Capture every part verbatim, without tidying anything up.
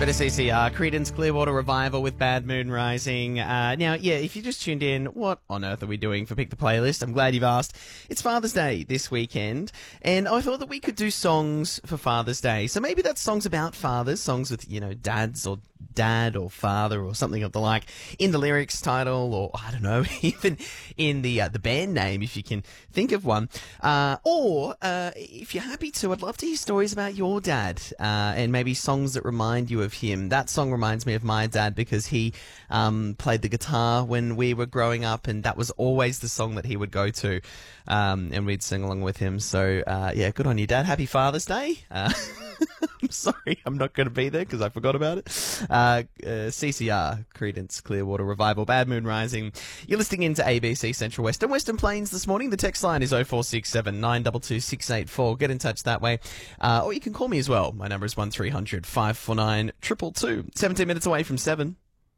Bit of C C R, Creedence Clearwater Revival with Bad Moon Rising. Uh, now, yeah, if you just tuned in, what on earth are we doing for Pick the Playlist? I'm glad you've asked. It's Father's Day this weekend, and I thought that we could do songs for Father's Day. So maybe that's songs about fathers, songs with, you know, dads or dad or father or something of the like in the lyrics title, or I don't know, even in the uh, the band name if you can think of one. Uh, or uh, if you're happy to, I'd love to hear stories about your dad uh, and maybe songs that remind you of him. That song reminds me of my dad because he um, played the guitar when we were growing up, and that was always the song that he would go to, um, and we'd sing along with him. So uh, yeah, good on you, Dad. Happy Father's Day. Uh, I'm sorry, I'm not going to be there because I forgot about it. Uh, uh, C C R, Creedence Clearwater Revival, Bad Moon Rising. You're listening into A B C Central West and Western Plains this morning. The text line is oh four six seven, nine two two, six eight four. Get in touch that way. Uh, or you can call me as well. My number is one three hundred, five four nine, two two two. seventeen minutes away from seven.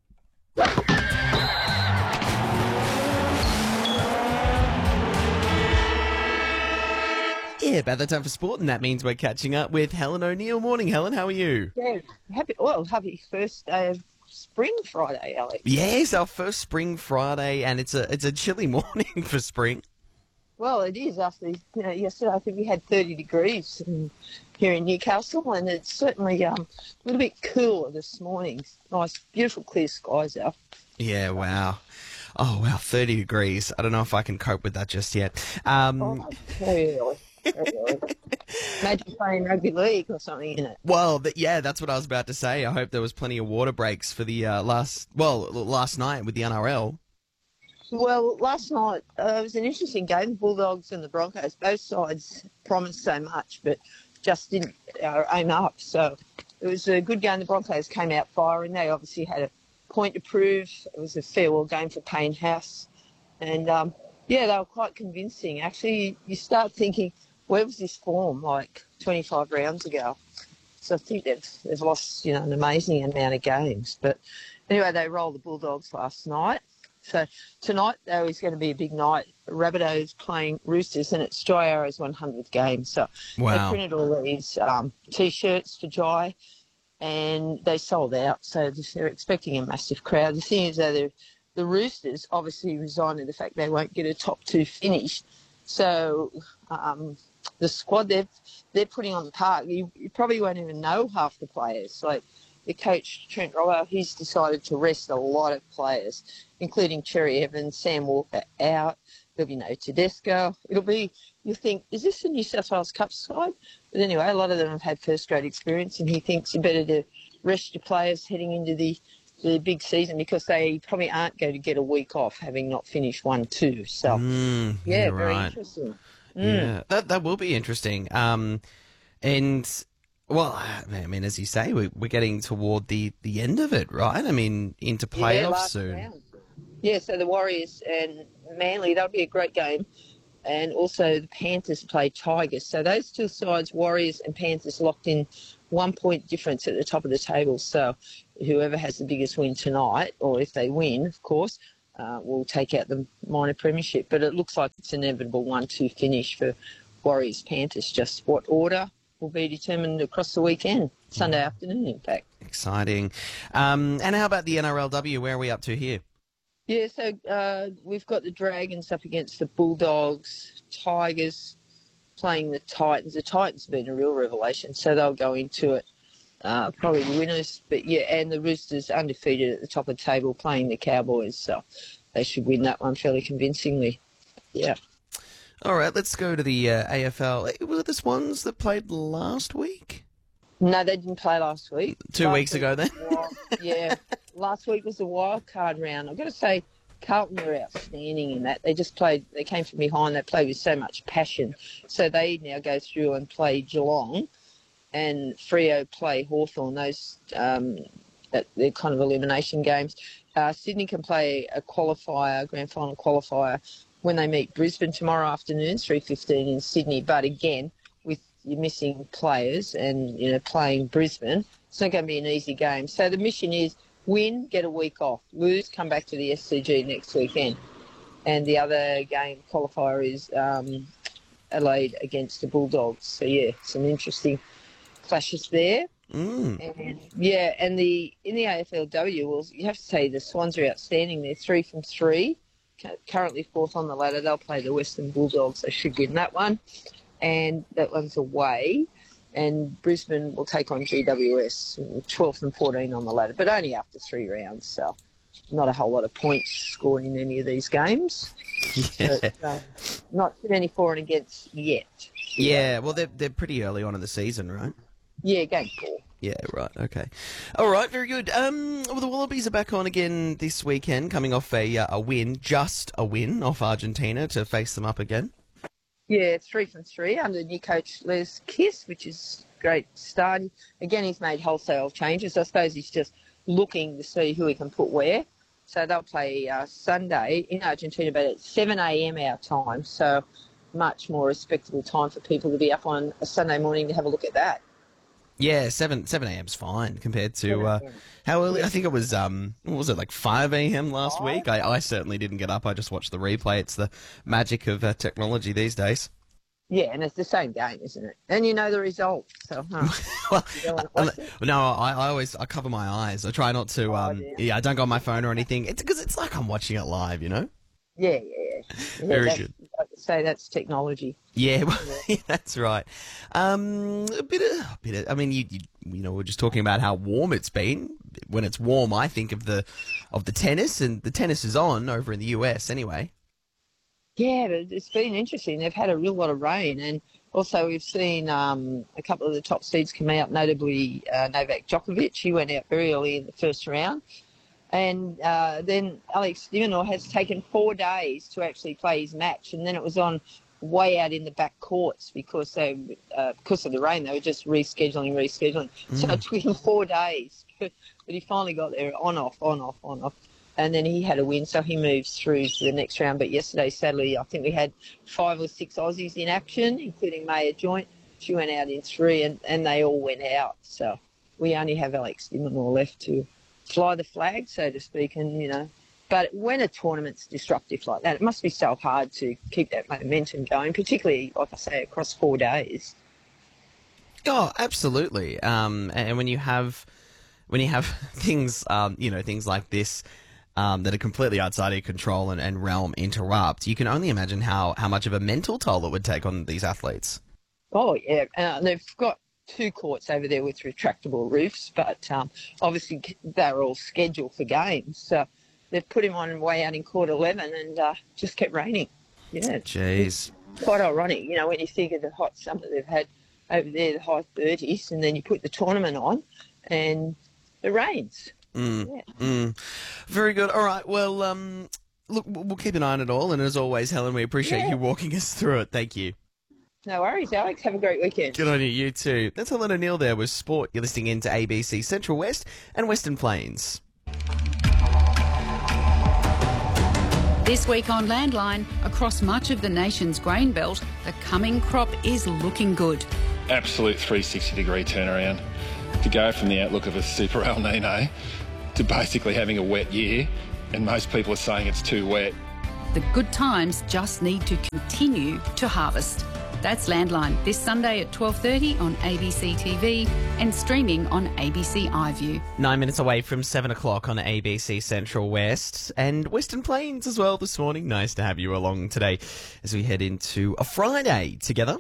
Yeah, about that time for sport, and that means we're catching up with Helen O'Neill. Morning, Helen. How are you? Yeah, happy. Well, happy first day of spring Friday, Alex. Yes, our first spring Friday, and it's a it's a chilly morning for spring. Well, it is. After you know, yesterday, I think we had thirty degrees in, here in Newcastle, and it's certainly um, a little bit cooler this morning. Nice, beautiful, clear skies out. Yeah, wow. Oh, wow, thirty degrees. I don't know if I can cope with that just yet. Um, oh, very early. Very early. Imagine playing rugby league or something in it. Well, th- yeah, that's what I was about to say. I hope there was plenty of water breaks for the uh, last, well, last night with the N R L. Well, last night uh, it was an interesting game. The Bulldogs and the Broncos, both sides promised so much, but just didn't uh, aim up. So it was a good game. The Broncos came out firing. They obviously had a point to prove. It was a farewell game for Payne House. And, um, yeah, they were quite convincing. Actually, you start thinking, where was this form like twenty-five rounds ago? So I think they've, they've lost, you know, an amazing amount of games. But anyway, they rolled the Bulldogs last night. So tonight, though, is going to be a big night. Rabbitohs playing Roosters, and it's Jai Arrow's one hundredth game. So wow. They printed all these um, T-shirts for Jai, and they sold out. So they're expecting a massive crowd. The thing is, though, the Roosters obviously resigned to the fact they won't get a top two finish. So um, the squad they're, they're putting on the park, you, you probably won't even know half the players. Like the coach, Trent Rowe, he's decided to rest a lot of players, including Cherry Evans, Sam Walker out. There'll be no Tedesco. It'll be, you think, is this the New South Wales Cup side? But anyway, a lot of them have had first-grade experience, and he thinks you better to rest your players heading into the, the big season because they probably aren't going to get a week off having not finished one two. So, mm, yeah, very right. interesting. Mm. Yeah, that that will be interesting. Um, and... Well, I mean, as you say, we, we're getting toward the, the end of it, right? I mean, into playoffs yeah, soon. Round. Yeah, so the Warriors and Manly, that'll be a great game. And also the Panthers play Tigers. So those two sides, Warriors and Panthers, locked in one point difference at the top of the table. So whoever has the biggest win tonight, or if they win, of course, uh, will take out the minor premiership. But it looks like it's an inevitable one two finish for Warriors Panthers. Just what order will be determined across the weekend, Sunday afternoon, in fact. Exciting. Um, and how about the N R L W? Where are we up to here? Yeah, so uh, we've got the Dragons up against the Bulldogs, Tigers playing the Titans. The Titans have been a real revelation, so they'll go into it uh, probably winners. But yeah, and the Roosters undefeated at the top of the table playing the Cowboys, so they should win that one fairly convincingly. Yeah. All right, let's go to the uh, A F L. Were this ones that played last week? No, they didn't play last week. Two last weeks week ago, then? Wild, yeah. Last week was the wild card round. I've got to say, Carlton were outstanding in that. They just played, they came from behind, they played with so much passion. So they now go through and play Geelong, and Freo play Hawthorn. Those, um, that, they're kind of elimination games. Uh, Sydney can play a qualifier, grand final qualifier, when they meet Brisbane tomorrow afternoon, three fifteen in Sydney. But again, with your missing players and, you know, playing Brisbane, it's not going to be an easy game. So the mission is win, get a week off. Lose, come back to the S C G next weekend. And the other game qualifier is um, Adelaide against the Bulldogs. So, yeah, some interesting clashes there. Mm. And, yeah, and the in the A F L W, well, you have to say the Swans are outstanding. They're three from three, cu- currently fourth on the ladder. They'll play the Western Bulldogs. They should win that one, and that one's away. And Brisbane will take on G W S, twelfth and fourteen on the ladder, but only after three rounds. So not a whole lot of points scored in any of these games. Yeah. But, uh, not too many for and against yet. Yeah, well, they're, they're pretty early on in the season, right? Yeah, game four. Yeah, right, okay. All right, very good. Um, well, the Wallabies are back on again this weekend, coming off a, uh, a win, just a win off Argentina to face them up again. Yeah, three from three under new coach Les Kiss, which is a great start. Again, he's made wholesale changes. I suppose he's just looking to see who he can put where. So they'll play uh, Sunday in Argentina, but at seven a.m. our time, so much more respectable time for people to be up on a Sunday morning to have a look at that. Yeah, seven seven a.m.'s fine compared to uh, how early. I think it was. Um, what was it, like five a.m. last week? I, I certainly didn't get up. I just watched the replay. It's the magic of uh, technology these days. Yeah, and it's the same game, isn't it? And you know the result. So, huh? Well, You don't wanna I- watch it? no, I, I always I cover my eyes. I try not to. Um, dear. yeah, I don't go on my phone or anything. It's because it's like I'm watching it live. You know. Yeah, yeah, yeah. yeah Very that's- good. Like I say, that's technology. Yeah, well, yeah, that's right. Um, a bit of, a bit of. I mean, you, you, you know, we're just talking about how warm it's been. When it's warm, I think of the, of the tennis, and the tennis is on over in the U S anyway. Yeah, but it's been interesting. They've had a real lot of rain, and also we've seen um, a couple of the top seeds come out, notably uh, Novak Djokovic. He went out very early in the first round. And uh, then Alex de Minaur has taken four days to actually play his match, and then it was on way out in the back courts because they, uh, because of the rain, they were just rescheduling, rescheduling. So it took him four days, but he finally got there on off, on off, on off, and then he had a win, so he moves through to the next round. But yesterday, sadly, I think we had five or six Aussies in action, including Maya Joint. She went out in three, and, and they all went out. So we only have Alex de Minaur left to fly the flag, so to speak, and, you know. But when a tournament's disruptive like that, it must be so hard to keep that momentum going, particularly, like I say, across four days. Oh, absolutely. Um, and when you have, when you have things, um, you know, things like this, um, that are completely outside of your control and, and realm interrupt, you can only imagine how, how much of a mental toll it would take on these athletes. Oh, yeah. Uh, they've got two courts over there with retractable roofs, but um, obviously they're all scheduled for games. So they've put him on way out in court eleven and uh, just kept raining. Yeah. Jeez. Quite ironic, you know, when you think of the hot summer they've had over there, the high thirties, and then you put the tournament on and it rains. Mm, Yeah. mm. Very good. All right. Well, um, look, we'll keep an eye on it all. And as always, Helen, we appreciate Yeah. you walking us through it. Thank you. No worries, Alex. Have a great weekend. Good on you. You too. That's Helen O'Neill there with sport. You're listening in to A B C Central West and Western Plains. This week on Landline, across much of the nation's grain belt, the coming crop is looking good. Absolute three hundred sixty degree turnaround. To go from the outlook of a super El Nino to basically having a wet year, and most people are saying it's too wet. The good times just need to continue to harvest. That's Landline, this Sunday at twelve thirty on A B C T V and streaming on A B C iView. Nine minutes away from seven o'clock on A B C Central West and Western Plains as well this morning. Nice to have you along today as we head into a Friday together.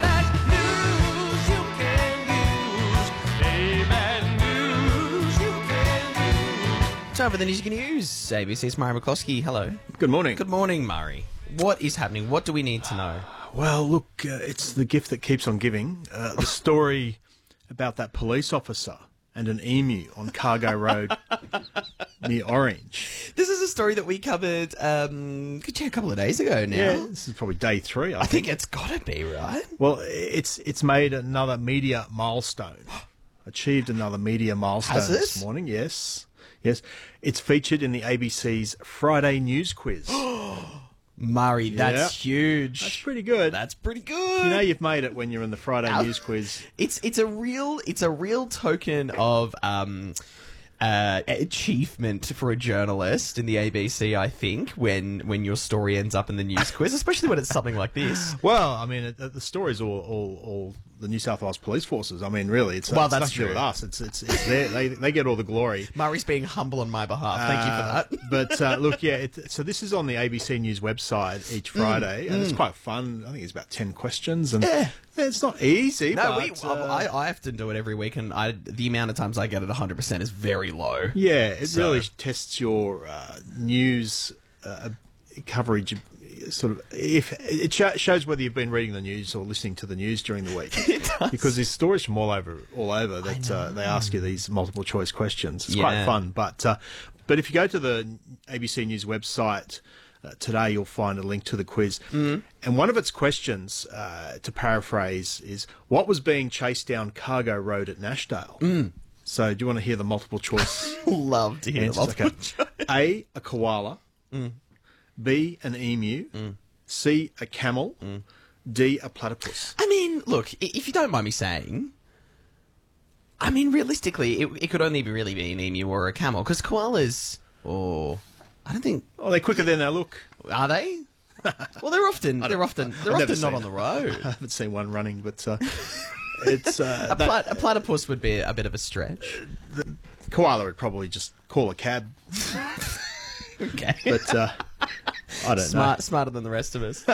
Time for the news you can use. A B C's Murray McCloskey. Hello. Good morning. Good morning, Murray. What is happening? What do we need to know? Well, look, uh, it's the gift that keeps on giving. Uh, the story about that police officer and an emu on Cargo Road near Orange. This is a story that we covered um, yeah, a couple of days ago now. Yeah, this is probably day three, I, I think. think it's got to be, right? Well, it's it's made another media milestone. Achieved another media milestone Has this it? morning, yes. Yes. It's featured in the A B C's Friday News Quiz. Murray, that's huge. That's pretty good. That's pretty good. You know you've made it when you're in the Friday Ow. News Quiz. It's it's a real it's a real token of um uh, achievement for a journalist in the A B C, I think, when when your story ends up in the news quiz, especially when it's something like this. Well, I mean, it, the story's all, all, all the New South Wales Police Forces. I mean, really, it's, Well, it's that's nothing to do true. with us. It's it's, it's their, they they get all the glory. Murray's being humble on my behalf. Thank you for that. Uh, but uh, look, yeah. It, so this is on the A B C News website each Friday, and it's quite fun. I think it's about ten questions, and Yeah. it's not easy. No, but, we, uh, I, I often do it every week, and I, the amount of times I get it one hundred percent is very low. yeah, it So- really tests your uh, news uh, coverage. Sort of, if it sh- shows whether you've been reading the news or listening to the news during the week, It does. because there's stories from all over, all over that uh, they ask you these multiple choice questions. It's Yeah. quite fun, but uh, but if you go to the A B C News website uh, today, you'll find a link to the quiz. Mm. And one of its questions, uh, to paraphrase, is what was being chased down Cargo Road at Nashdale? Mm. So, do you want to hear the multiple choice? Love to hear the answers? multiple Okay. choice. A, a koala. B, an emu. C, a camel. D, a platypus. I mean, look, i- if you don't mind me saying, I mean, realistically, it, it could only be really be an emu or a camel, because koalas, oh, I don't think, Oh, they're quicker than they look. are they? Well, they're often, they're often, they're I've never often not seen on the it. road. I haven't seen one running, but uh, it's uh, A, that- plat- a platypus would be a bit of a stretch. koala would probably just call a cab, Okay. but uh, I don't Smart, smarter than the rest of us.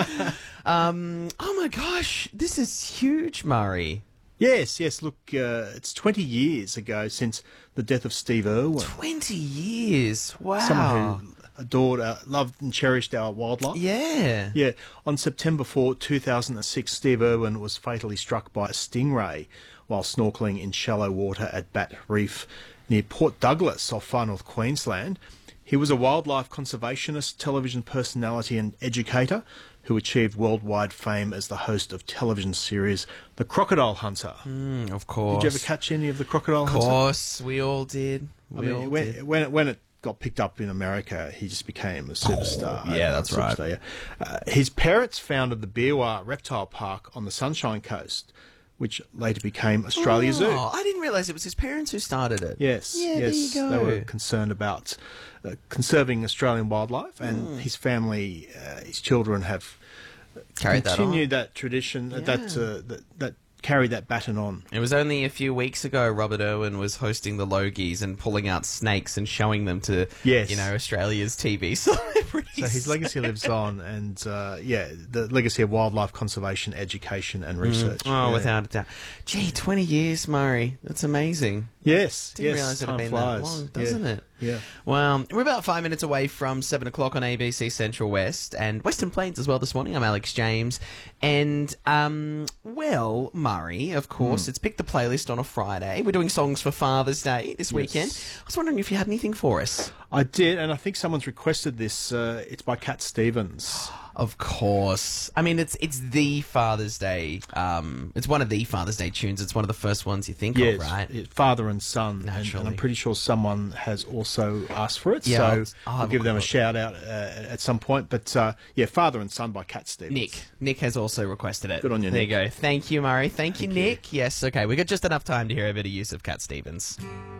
um, oh my gosh, this is huge, Murray. know. Yes, yes. Look, uh, it's twenty years ago since the death of Steve Irwin, Twenty years. Wow. someone who adored, uh, loved, and cherished our wildlife. Yeah. Yeah, on September fourth, two thousand six, Steve Irwin was fatally struck by a stingray while snorkelling in shallow water at Bat Reef near Port Douglas off Far North Queensland. He was a wildlife conservationist, television personality and educator who achieved worldwide fame as the host of television series The Crocodile Hunter. Mm, of course. Did you ever catch any of The Crocodile Of Hunter? course, we all did. I We all mean, when, did. when, it, when it got picked up in America, he just became a superstar. Oh, yeah, that's right. Superstar, yeah. Uh, his parents founded the Beerwah Reptile Park on the Sunshine Coast, which later became Australia Zoo. Oh, I didn't realise it was his parents who started it. Yes, Yeah, yes, there you they go. were concerned about uh, conserving Australian wildlife, Hmm. and his family, uh, his children, have Carried that on. continued that, tradition, uh, that, uh, that that carried that baton on. It was only a few weeks ago Robert Irwin was hosting the Logies and pulling out snakes and showing them to, Yes. you know, Australia's T V celebrities. So his legacy lives on, and uh, yeah, the legacy of wildlife conservation, education, and research. Oh, Yeah. without a doubt. Gee, twenty years, Murray. That's amazing. Yes, Didn't yes, realise it had time been flies. that long, doesn't yeah. it? Yeah. Well, we're about five minutes away from seven o'clock on A B C Central West and Western Plains as well this morning. I'm Alex James. And, um, well, Murray, of course, it's Pick the Playlist on a Friday. We're doing songs for Father's Day this weekend. I was wondering if you had anything for us. I did, and I think someone's requested this. Uh, it's by Cat Stevens. Of course. I mean, it's it's the Father's Day. Um, it's one of the Father's Day tunes. It's one of the first ones you think Yes, of, right? it- father and son, and, Naturally. and I'm pretty sure someone has also asked for it. Yeah, so I'll- I'll, I'll have a give them a look. shout out uh, at some point. But uh, yeah, father and son by Cat Stevens. Nick. Nick has also requested it. Good on you, There Nick. you go. Thank you, Murray. Thank you, Nick. Yes, okay. We got just enough time to hear a bit of use of Cat Stevens.